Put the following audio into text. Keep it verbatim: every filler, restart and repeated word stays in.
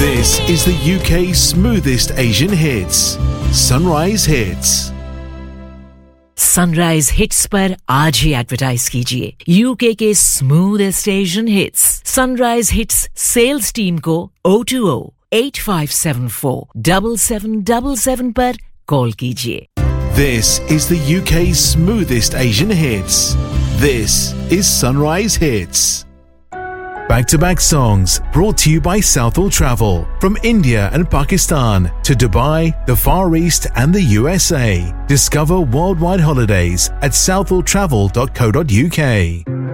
This is the U K's smoothest Asian hits. Sunrise Hits. Sunrise hits पर आज ही advertise कीजिए UK के smoothest Asian hits sunrise hits sales team को O two O eight five seven four seven seven seven seven पर call कीजिए. This is the U K's smoothest Asian hits. This is Sunrise Hits. Back-to-back songs brought to you by Southall Travel. From India and Pakistan to Dubai, the Far East and the U S A. Discover worldwide holidays at southall travel dot co dot uk.